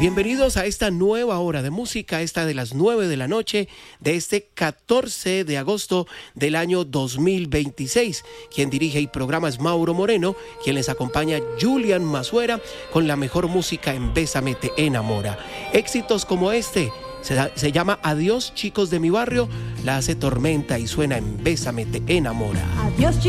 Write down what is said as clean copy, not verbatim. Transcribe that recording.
Bienvenidos a esta nueva hora de música, esta de las 9 de la noche de este 14 de agosto del año 2026. Quien dirige y programa es Mauro Moreno, quien les acompaña Julian Mazuera con la mejor música en Bésame te enamora. Éxitos como este se llama Adiós chicos de mi barrio, la hace Tormenta y suena en Bésame te enamora. Adiós chicos.